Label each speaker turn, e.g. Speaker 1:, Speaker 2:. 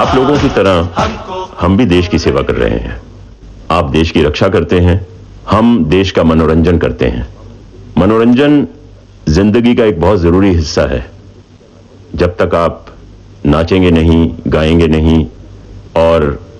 Speaker 1: आप लोगों की तरह हम भी देश की सेवा कर रहे हैं। आप देश की रक्षा करते हैं, हम देश का मनोरंजन करते हैं। मनोरंजन जिंदगी का एक बहुत जरूरी हिस्सा है। जब तक आप नाचेंगे नहीं, गाएंगे नहीं और